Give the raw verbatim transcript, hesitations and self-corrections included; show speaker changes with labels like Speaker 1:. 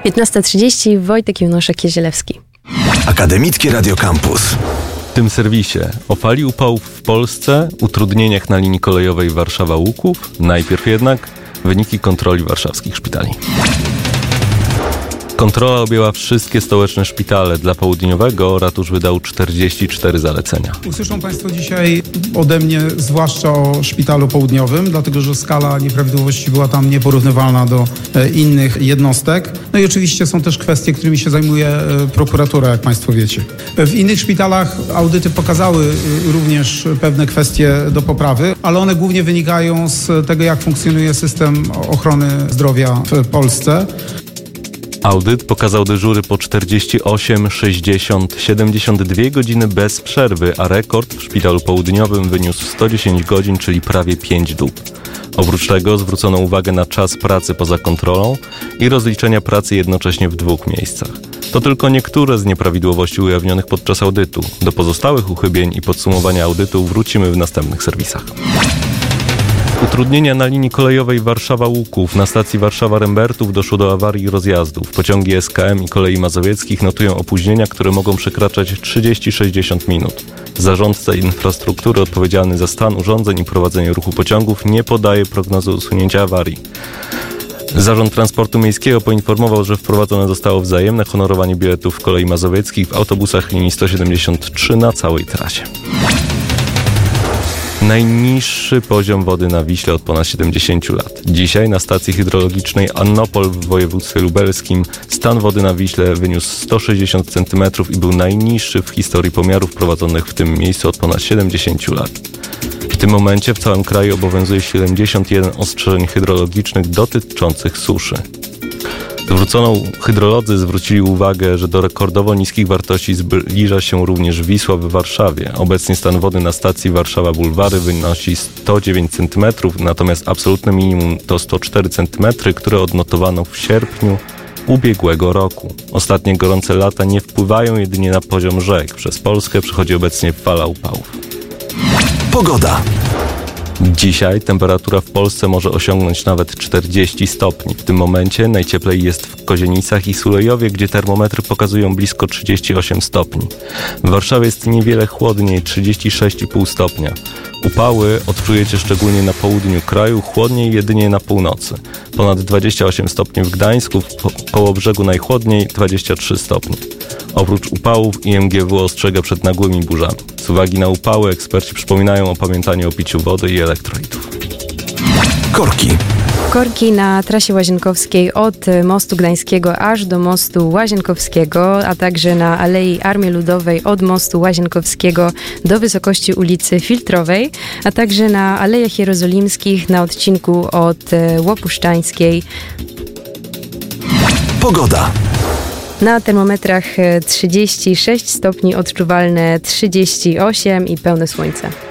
Speaker 1: piętnasta trzydzieści, Wojtek Junoszek-Kiezielewski.
Speaker 2: Akademickie Radio Campus.
Speaker 3: W tym serwisie o fali upałów w Polsce, utrudnieniach na linii kolejowej Warszawa-Łuków, najpierw jednak wyniki kontroli warszawskich szpitali. Kontrola objęła wszystkie stołeczne szpitale. Dla południowego ratusz wydał czterdzieści cztery zalecenia.
Speaker 4: Usłyszą Państwo dzisiaj ode mnie zwłaszcza o szpitalu południowym, dlatego że skala nieprawidłowości była tam nieporównywalna do e, innych jednostek. No i oczywiście są też kwestie, którymi się zajmuje e, prokuratura, jak Państwo wiecie. W innych szpitalach audyty pokazały e, również pewne kwestie do poprawy, ale one głównie wynikają z tego, jak funkcjonuje system ochrony zdrowia w Polsce.
Speaker 3: Audyt pokazał dyżury po czterdzieści osiem, sześćdziesiąt, siedemdziesiąt dwie godziny bez przerwy, a rekord w szpitalu południowym wyniósł sto dziesięć godzin, czyli prawie pięć dób. Oprócz tego zwrócono uwagę na czas pracy poza kontrolą i rozliczenia pracy jednocześnie w dwóch miejscach. To tylko niektóre z nieprawidłowości ujawnionych podczas audytu. Do pozostałych uchybień i podsumowania audytu wrócimy w następnych serwisach. Utrudnienia na linii kolejowej Warszawa-Łuków. Na stacji Warszawa-Rembertów doszło do awarii rozjazdów. Pociągi S K M i Kolei Mazowieckich notują opóźnienia, które mogą przekraczać trzydzieści do sześćdziesięciu minut. Zarządca infrastruktury odpowiedzialny za stan urządzeń i prowadzenie ruchu pociągów nie podaje prognozy usunięcia awarii. Zarząd Transportu Miejskiego poinformował, że wprowadzone zostało wzajemne honorowanie biletów Kolei Mazowieckich w autobusach linii sto siedemdziesiąt trzy na całej trasie. Najniższy poziom wody na Wiśle od ponad siedemdziesięciu lat. Dzisiaj na stacji hydrologicznej Annopol w województwie lubelskim stan wody na Wiśle wyniósł sto sześćdziesiąt centymetrów i był najniższy w historii pomiarów prowadzonych w tym miejscu od ponad siedemdziesięciu lat. W tym momencie w całym kraju obowiązuje siedemdziesiąt jeden ostrzeżeń hydrologicznych dotyczących suszy. Zwrócono, hydrolodzy zwrócili uwagę, że do rekordowo niskich wartości zbliża się również Wisła w Warszawie. Obecnie stan wody na stacji Warszawa Bulwary wynosi sto dziewięć centymetrów, natomiast absolutne minimum to sto cztery centymetry, które odnotowano w sierpniu ubiegłego roku. Ostatnie gorące lata nie wpływają jedynie na poziom rzek. Przez Polskę przechodzi obecnie fala upałów.
Speaker 2: Pogoda.
Speaker 3: Dzisiaj temperatura w Polsce może osiągnąć nawet czterdzieści stopni. W tym momencie najcieplej jest w Kozienicach i Sulejowie, gdzie termometry pokazują blisko trzydzieści osiem stopni. W Warszawie jest niewiele chłodniej, trzydzieści sześć i pół stopnia. Upały odczujecie szczególnie na południu kraju, chłodniej jedynie na północy. Ponad dwadzieścia osiem stopni w Gdańsku, w Kołobrzegu najchłodniej dwadzieścia trzy stopnie. Oprócz upałów I M G W ostrzega przed nagłymi burzami. Z uwagi na upały eksperci przypominają o pamiętaniu o piciu wody i elektrolitów.
Speaker 2: Korki.
Speaker 1: Korki na trasie łazienkowskiej od mostu Gdańskiego aż do mostu Łazienkowskiego, a także na Alei Armii Ludowej od mostu Łazienkowskiego do wysokości ulicy Filtrowej, a także na Alejach Jerozolimskich na odcinku od Łopuszczańskiej.
Speaker 2: Pogoda.
Speaker 1: Na termometrach trzydzieści sześć stopni, odczuwalne trzydzieści osiem i pełne słońce.